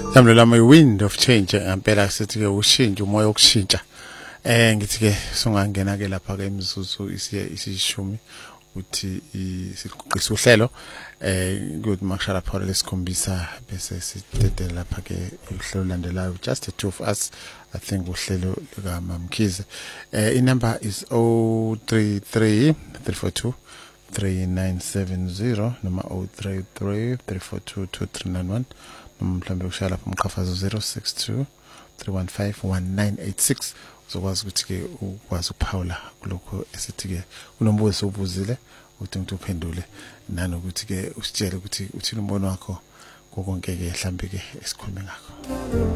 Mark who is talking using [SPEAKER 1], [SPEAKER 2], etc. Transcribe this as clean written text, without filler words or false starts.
[SPEAKER 1] Yamlo my wind of change ngempela sithi ke ushintsha umoya wokushintsha ngithi ke sungangena ke lapha ke imizuzu isishumi uthi siqoqisa uhlelo good makshara phora lesikhombisa bese sidedela lapha ke uhlelo landelayo just the two of us. I think uhlelo lika Mamkhize number is 033 342 3970 noma 033 342 2391 mhlambe ushaya lapha umqhafazo 062 315 1986 uzokwazi ukuthi ke ukwazi ukuphawula kulokho esithi ke unombuzo ubuzile uthi umuntu uphendule nanokuthi ke usitshele ukuthi uthini umbono wakho konke ke mhlambe ke esikhulume ngakho.